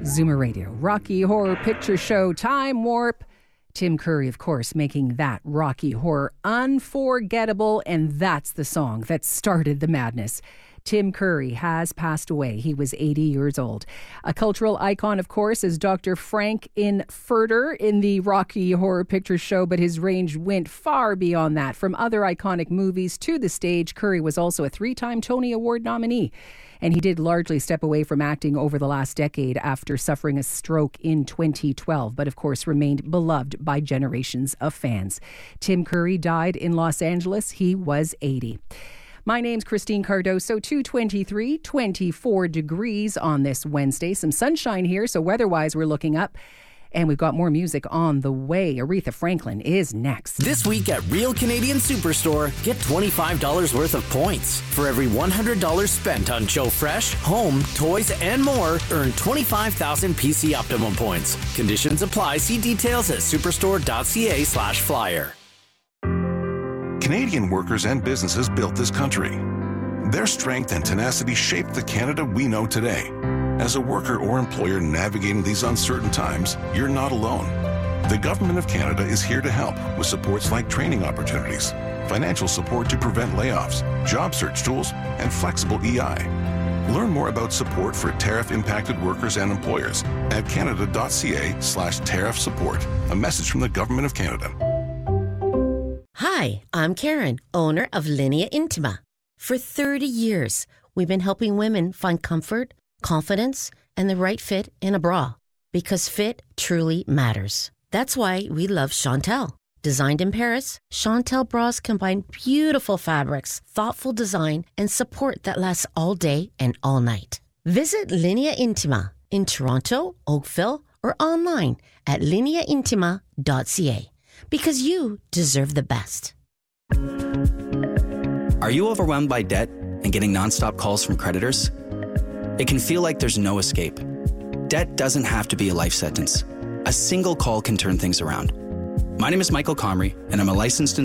Zoomer Radio, Rocky Horror Picture Show, Time Warp. Tim Curry, of course, making that Rocky Horror unforgettable, and that's the song that started the madness. Tim Curry has passed away. He was 80 years old. A cultural icon, of course, is Dr. Frank-N-Furter in the Rocky Horror Picture Show, but his range went far beyond that. From other iconic movies to the stage, Curry was also a 3-time Tony Award nominee. And he did largely step away from acting over the last decade after suffering a stroke in 2012, but of course remained beloved by generations of fans. Tim Curry died in Los Angeles. He was 80. My name's Christine Cardoso, 223, 24 degrees on this Wednesday. Some sunshine here, so weather-wise we're looking up. And we've got more music on the way. Aretha Franklin is next. This week at Real Canadian Superstore, get $25 worth of points. For every $100 spent on Joe Fresh, home, toys, and more, earn 25,000 PC Optimum points. Conditions apply. See details at superstore.ca/flyer. Canadian workers and businesses built this country. Their strength and tenacity shaped the Canada we know today. As a worker or employer navigating these uncertain times, you're not alone. The Government of Canada is here to help with supports like training opportunities, financial support to prevent layoffs, job search tools, and flexible EI. Learn more about support for tariff-impacted workers and employers at canada.ca/tariff support. A message from the Government of Canada. Hi, I'm Karen, owner of Linea Intima. For 30 years, we've been helping women find comfort, confidence, and the right fit in a bra. Because fit truly matters. That's why we love Chantel. Designed in Paris, Chantel bras combine beautiful fabrics, thoughtful design, and support that lasts all day and all night. Visit Linea Intima in Toronto, Oakville, or online at lineaintima.ca. Because you deserve the best. Are you overwhelmed by debt and getting nonstop calls from creditors? It can feel like there's no escape. Debt doesn't have to be a life sentence. A single call can turn things around. My name is Michael Comrie, and I'm a licensed